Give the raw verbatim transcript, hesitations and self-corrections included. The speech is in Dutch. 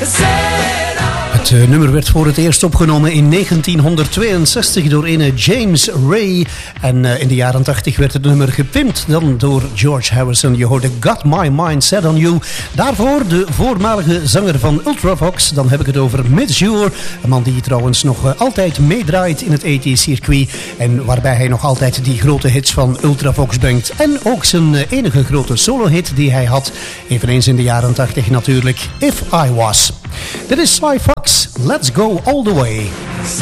Het uh, nummer werd voor het eerst opgenomen in negentienhonderdtweeënzestig door ene James Ray. En uh, in de jaren tachtig werd het nummer gepimpt dan door George Harrison. Je hoorde Got My Mind Set On You. Daarvoor de voormalige zanger van Ultravox. Dan heb ik het over Midge Ure. Een man die trouwens nog uh, altijd meedraait in het eighties-circuit. En waarbij hij nog altijd die grote hits van Ultravox brengt. En ook zijn uh, enige grote solo-hit die hij had. Eveneens in de jaren tachtig natuurlijk. If I Was. Dit is Sly Fox. Let's go all the way.